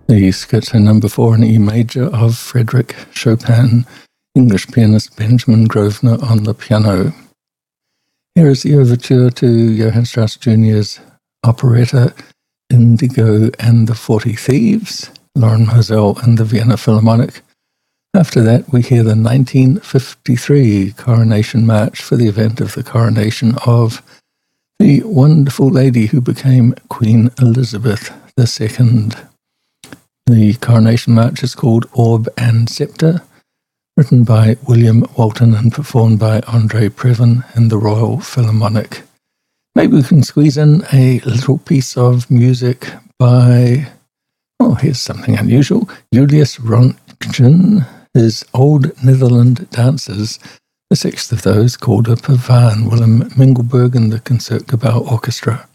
The Scherzo No. 4 in E major of Frédéric Chopin, English pianist Benjamin Grosvenor on the piano. Here is the overture to Johann Strauss Jr.'s operetta Indigo and the 40 Thieves, Lorin Maazel and the Vienna Philharmonic. After that, we hear the 1953 Coronation March for the event of the coronation of the wonderful lady who became Queen Elizabeth II. The Coronation March is called Orb and Scepter, written by William Walton and performed by Andre Previn and the Royal Philharmonic. Maybe we can squeeze in a little piece of music by, here's something unusual, Julius Röntgen, his Old Netherland Dances, the sixth of those called a Pavane, Willem Mengelberg and the Concertgebouw Orchestra.